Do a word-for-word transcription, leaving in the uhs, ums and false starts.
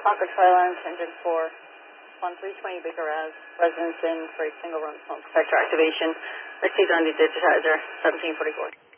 Concord Fire Alarms, Engine four, on three twenty Baker Ave, residence in for a single run smoke detector activation. Received on the digitizer, seventeen forty-four.